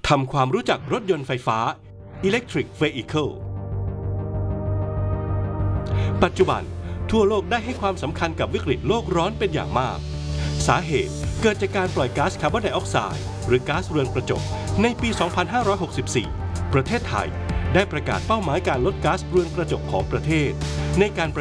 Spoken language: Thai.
ทำความรู้จักรถยนต์ไฟฟ้า Electric Vehicle ปัจจุบันทั่วโลกได้ให้ความสำคัญกับวิกฤตโลกร้อนเป็นอย่างมากสาเหตุเกิดจากการปล่อยก๊าซคาร์บอนไดออกไซด์หรือก๊าซเรือนกระจกในปี 2564 ประเทศไทยได้ประกาศเป้าหมายการลดก๊าซเรือนกระจกของประเทศในการ